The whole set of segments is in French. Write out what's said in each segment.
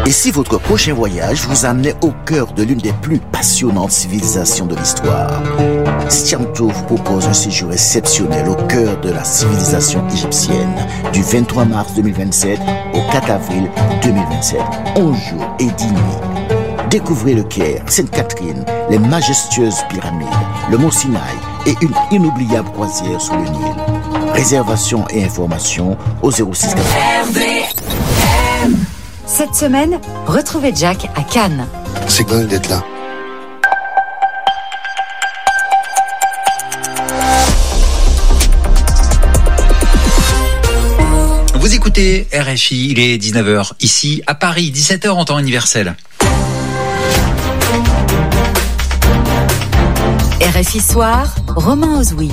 Et si votre prochain voyage vous amenait au cœur de l'une des plus passionnantes civilisations de l'histoire? Sciamto vous propose un séjour exceptionnel au cœur de la civilisation égyptienne, du 23 mars 2027 au 4 avril 2027. 11 jours et 10 nuits. Découvrez le Caire, Sainte-Catherine, les majestueuses pyramides, le mont Sinaï et une inoubliable croisière sous le Nil. Réservation et informations au 06 RVM. Cette semaine, retrouvez Jack à Cannes. C'est dingue d'être là. Vous écoutez RFI, il est 19h ici à Paris, 17h en temps universel. RFI Soir, Romain Ozoui.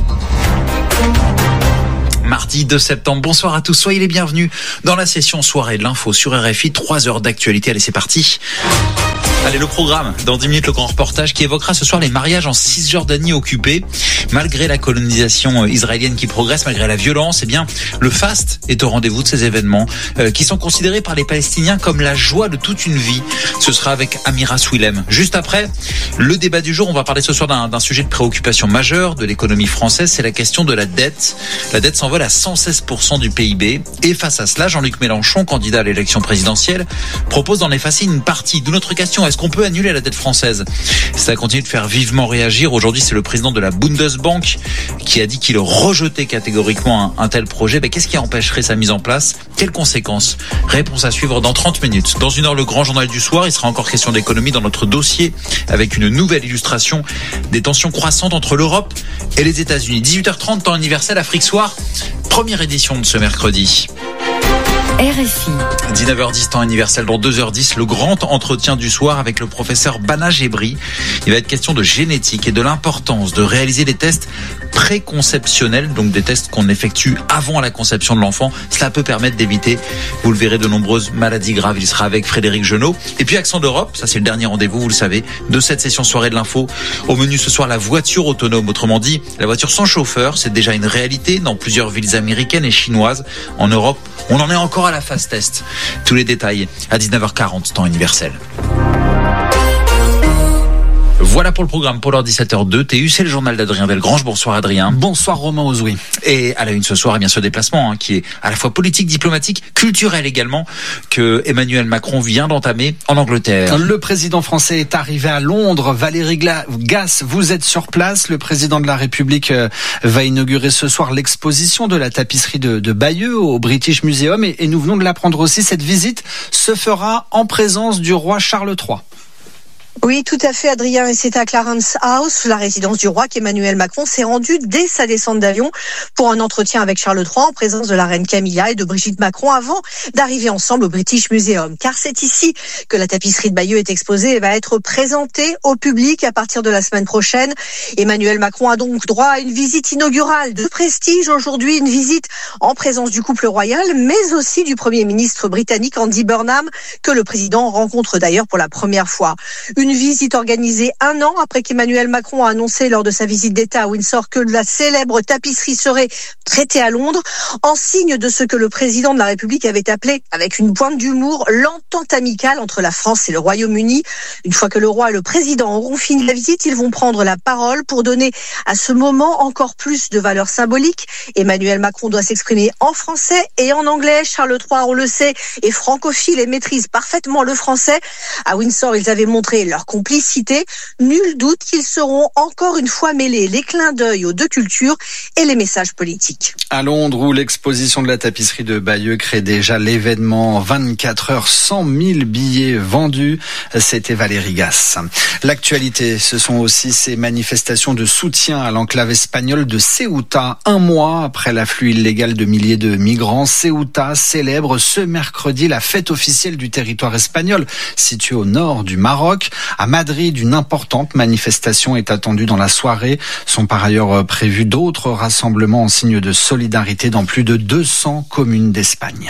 Mardi 2 septembre, bonsoir à tous, soyez les bienvenus dans la session soirée de l'info sur RFI, 3 heures d'actualité, allez c'est parti. Allez, le programme, dans 10 minutes, le grand reportage qui évoquera ce soir les mariages en Cisjordanie occupée. Malgré la colonisation israélienne qui progresse, malgré la violence, eh bien, le faste est au rendez-vous de ces événements qui sont considérés par les Palestiniens comme la joie de toute une vie. Ce sera avec Amira Swilem. Juste après, le débat du jour, on va parler ce soir d'un sujet de préoccupation majeure de l'économie française, c'est la question de la dette. La dette s'envole à 116% du PIB. Et face à cela, Jean-Luc Mélenchon, candidat à l'élection présidentielle, propose d'en effacer une partie. D'où notre question, est-ce qu'on peut annuler la dette française? Ça continue de faire vivement réagir. Aujourd'hui, c'est le président de la Bundesbank qui a dit qu'il rejetait catégoriquement un tel projet. Mais qu'est-ce qui empêcherait sa mise en place? Quelles conséquences? Réponse à suivre dans 30 minutes. Dans une heure, le grand journal du soir. Il sera encore question d'économie dans notre dossier avec une nouvelle illustration des tensions croissantes entre l'Europe et les États-Unis. 18h30, temps universel, Afrique Soir. Première édition de ce mercredi. RFI. 19h10, temps universel, dans 2h10, le grand entretien du soir avec le professeur Bana Gebri. Il va être question de génétique et de l'importance de réaliser des tests préconceptionnels, donc des tests qu'on effectue avant la conception de l'enfant. Cela peut permettre d'éviter, vous le verrez, de nombreuses maladies graves. Il sera avec Frédéric Genot. Et puis Accent d'Europe, ça c'est le dernier rendez-vous, vous le savez, de cette session soirée de l'info. Au menu ce soir, la voiture autonome, autrement dit, la voiture sans chauffeur. C'est déjà une réalité dans plusieurs villes américaines et chinoises. En Europe, on en est encore à la phase test. Tous les détails à 19h40, temps universel. Voilà pour le programme pour l'heure 17h02. TU, c'est le journal d'Adrien Delgrange. Bonsoir Adrien. Bonsoir Romain Ozoui. Et à la une ce soir, eh bien ce déplacement qui est à la fois politique, diplomatique, culturel également, que Emmanuel Macron vient d'entamer en Angleterre. Le président français est arrivé à Londres. Valérie Gasse, vous êtes sur place. Le président de la République va inaugurer ce soir l'exposition de la tapisserie de Bayeux au British Museum. Et nous venons de l'apprendre aussi, cette visite se fera en présence du roi Charles III. Oui, tout à fait, Adrien. Et c'est à Clarence House, la résidence du roi, qu'Emmanuel Macron s'est rendu dès sa descente d'avion pour un entretien avec Charles III en présence de la reine Camilla et de Brigitte Macron avant d'arriver ensemble au British Museum. Car c'est ici que la tapisserie de Bayeux est exposée et va être présentée au public à partir de la semaine prochaine. Emmanuel Macron a donc droit à une visite inaugurale de prestige aujourd'hui, une visite en présence du couple royal, mais aussi du Premier ministre britannique Andy Burnham, que le président rencontre d'ailleurs pour la première fois. Une visite organisée un an après qu'Emmanuel Macron a annoncé lors de sa visite d'État à Windsor que la célèbre tapisserie serait prêtée à Londres, en signe de ce que le président de la République avait appelé, avec une pointe d'humour, l'entente amicale entre la France et le Royaume-Uni. Une fois que le roi et le président auront fini la visite, ils vont prendre la parole pour donner à ce moment encore plus de valeur symbolique. Emmanuel Macron doit s'exprimer en français et en anglais. Charles III, on le sait, est francophile et maîtrise parfaitement le français. À Windsor, ils avaient montré leur complicité. Nul doute qu'ils seront encore une fois mêlés les clins d'œil aux deux cultures et les messages politiques. À Londres, où l'exposition de la tapisserie de Bayeux crée déjà l'événement, 24 heures, 100 000 billets vendus. C'était Valérie Gasse. L'actualité, ce sont aussi ces manifestations de soutien à l'enclave espagnole de Ceuta. Un mois après l'afflux illégal de milliers de migrants, Ceuta célèbre ce mercredi la fête officielle du territoire espagnol, situé au nord du Maroc. À Madrid, une importante manifestation est attendue dans la soirée. Sont par ailleurs prévus d'autres rassemblements en signe de solidarité dans plus de 200 communes d'Espagne.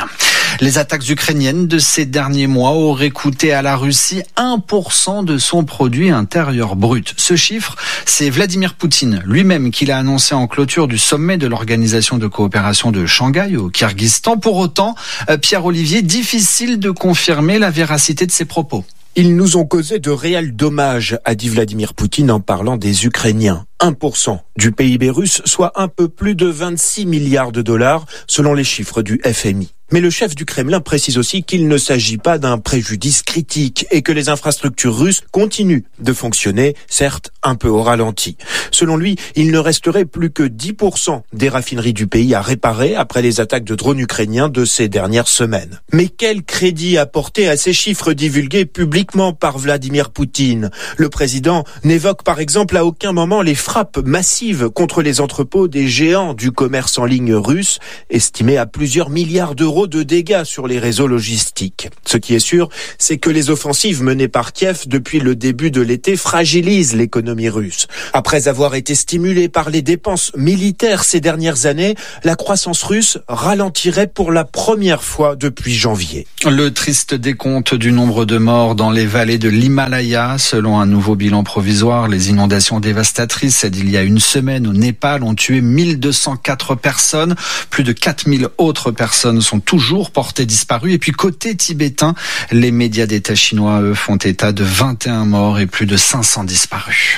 Les attaques ukrainiennes de ces derniers mois auraient coûté à la Russie 1% de son produit intérieur brut. Ce chiffre, c'est Vladimir Poutine lui-même qui l'a annoncé en clôture du sommet de l'Organisation de coopération de Shanghai au Kirghizistan. Pour autant, Pierre-Olivier, difficile de confirmer la véracité de ses propos. Ils nous ont causé de réels dommages, a dit Vladimir Poutine en parlant des Ukrainiens. 1% du PIB russe, soit un peu plus de 26 milliards de dollars, selon les chiffres du FMI. Mais le chef du Kremlin précise aussi qu'il ne s'agit pas d'un préjudice critique et que les infrastructures russes continuent de fonctionner, certes un peu au ralenti. Selon lui, il ne resterait plus que 10% des raffineries du pays à réparer après les attaques de drones ukrainiens de ces dernières semaines. Mais quel crédit apporter à ces chiffres divulgués publiquement par Vladimir Poutine ? Le président n'évoque par exemple à aucun moment les frappes massives contre les entrepôts des géants du commerce en ligne russe, estimés à plusieurs milliards d'euros de dégâts sur les réseaux logistiques. Ce qui est sûr, c'est que les offensives menées par Kiev depuis le début de l'été fragilisent l'économie russe. Après avoir été stimulée par les dépenses militaires ces dernières années, la croissance russe ralentirait pour la première fois depuis janvier. Le triste décompte du nombre de morts dans les vallées de l'Himalaya. Selon un nouveau bilan provisoire, les inondations dévastatrices d'il y a une semaine au Népal ont tué 1204 personnes. Plus de 4000 autres personnes sont toujours portées disparues. Et puis côté tibétain, les médias d'État chinois, eux, font état de 21 morts et plus de 500 disparus.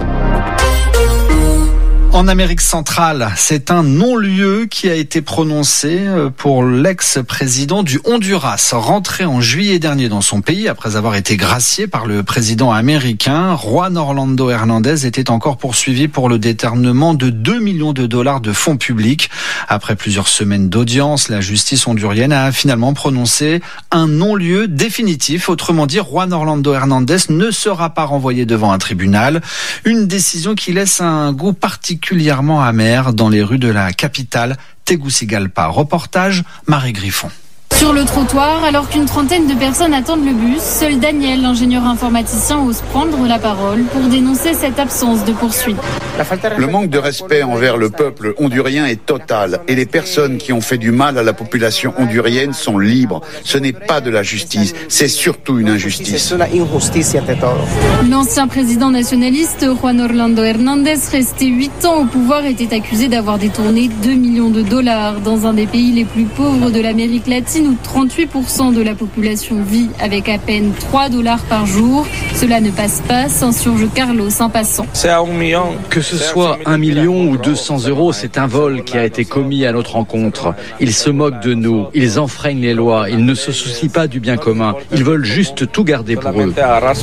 En Amérique centrale, c'est un non-lieu qui a été prononcé pour l'ex-président du Honduras. Rentré en juillet dernier dans son pays après avoir été gracié par le président américain, Juan Orlando Hernández était encore poursuivi pour le détournement de 2 millions de dollars de fonds publics. Après plusieurs semaines d'audience, la justice hondurienne a finalement prononcé un non-lieu définitif. Autrement dit, Juan Orlando Hernández ne sera pas renvoyé devant un tribunal. Une décision qui laisse un goût particulièrement amer dans les rues de la capitale, Tegucigalpa. Reportage, Marie Griffon. Sur le trottoir, alors qu'une trentaine de personnes attendent le bus, seul Daniel, l'ingénieur informaticien, ose prendre la parole pour dénoncer cette absence de poursuite. Le manque de respect envers le peuple hondurien est total et les personnes qui ont fait du mal à la population hondurienne sont libres. Ce n'est pas de la justice, c'est surtout une injustice. L'ancien président nationaliste Juan Orlando Hernández, resté 8 ans au pouvoir, était accusé d'avoir détourné 2 millions de dollars dans un des pays les plus pauvres de l'Amérique latine où 38% de la population vit avec à peine 3 dollars par jour. Cela ne passe pas, s'insurge Carlos, un passant. Que ce soit 1 million ou 200 euros, c'est un vol qui a été commis à notre encontre. Ils se moquent de nous, ils enfreignent les lois, ils ne se soucient pas du bien commun. Ils veulent juste tout garder pour eux.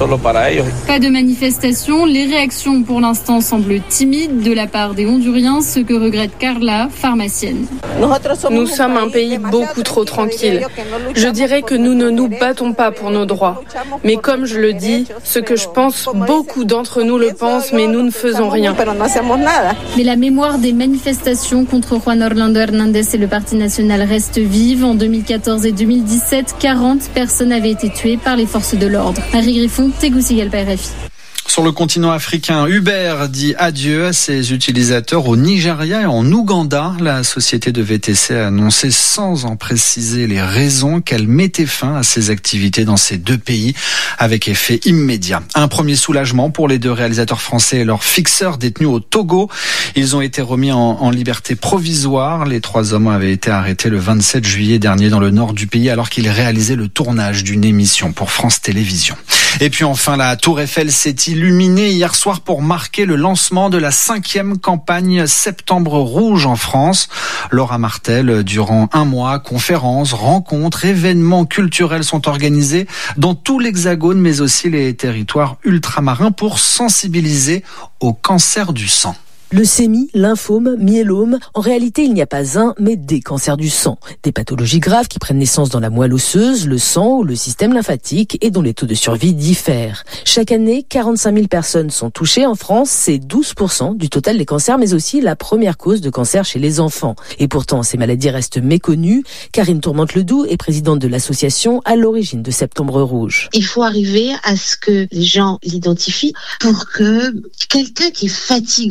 Pas de manifestation, les réactions pour l'instant semblent timides de la part des Honduriens, ce que regrette Carla, pharmacienne. Nous sommes un pays beaucoup trop tranquille. Je dirais que nous ne nous battons pas pour nos droits. Mais comme je le dis, ce que je pense, beaucoup d'entre nous le pensent, mais nous ne faisons rien. Mais la mémoire des manifestations contre Juan Orlando Hernández et le Parti national reste vive. En 2014 et 2017, 40 personnes avaient été tuées par les forces de l'ordre. Marie Griffon, Tegucigalpa, RFI. Sur le continent africain, Uber dit adieu à ses utilisateurs au Nigeria et en Ouganda. La société de VTC a annoncé sans en préciser les raisons qu'elle mettait fin à ses activités dans ces deux pays avec effet immédiat. Un premier soulagement pour les deux réalisateurs français et leurs fixeurs détenus au Togo. Ils ont été remis en liberté provisoire. Les 3 hommes avaient été arrêtés le 27 juillet dernier dans le nord du pays alors qu'ils réalisaient le tournage d'une émission pour France Télévisions. Et puis enfin, la Tour Eiffel s'est illuminée hier soir pour marquer le lancement de la 5e campagne Septembre Rouge en France. Laura Martel, durant 1 mois, conférences, rencontres, événements culturels sont organisés dans tout l'Hexagone, mais aussi les territoires ultramarins pour sensibiliser au cancer du sang. Leucémie, lymphome, myélome, en réalité il n'y a pas un, mais des cancers du sang. Des pathologies graves qui prennent naissance dans la moelle osseuse, le sang ou le système lymphatique et dont les taux de survie diffèrent. Chaque année, 45 000 personnes sont touchées en France, c'est 12% du total des cancers, mais aussi la première cause de cancer chez les enfants. Et pourtant, ces maladies restent méconnues. Karine Tourmente-Ledoux est présidente de l'association à l'origine de Septembre Rouge. Il faut arriver à ce que les gens l'identifient pour que quelqu'un qui est fatigué depuis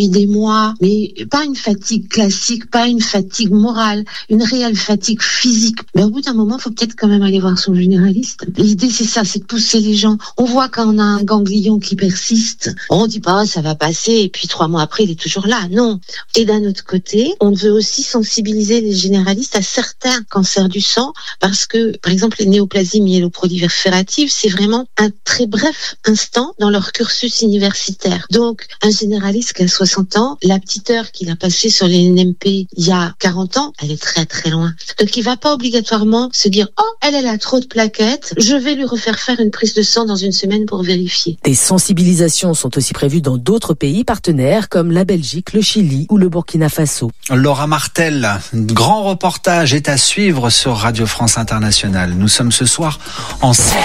depuis des mois, mais pas une fatigue classique, pas une fatigue morale, une réelle fatigue physique. Mais au bout d'un moment, il faut peut-être quand même aller voir son généraliste. L'idée, c'est ça, c'est de pousser les gens. On voit quand on a un ganglion qui persiste, on dit pas ça va passer et puis 3 mois après il est toujours là. Non. Et d'un autre côté, on veut aussi sensibiliser les généralistes à certains cancers du sang parce que, par exemple, les néoplasies myéloprolifératives, c'est vraiment un très bref instant dans leur cursus universitaire. Donc, un généraliste qui a 60 ans, la petite heure qu'il a passée sur les NMP il y a 40 ans, elle est très très loin. Donc, il va pas obligatoirement se dire « Oh, elle a trop de plaquettes, je vais lui refaire faire une prise de sang dans une semaine pour vérifier. » Des sensibilisations sont aussi prévues dans d'autres pays partenaires comme la Belgique, le Chili ou le Burkina Faso. Laura Martel, grand reportage est à suivre sur Radio France Internationale. Nous sommes ce soir en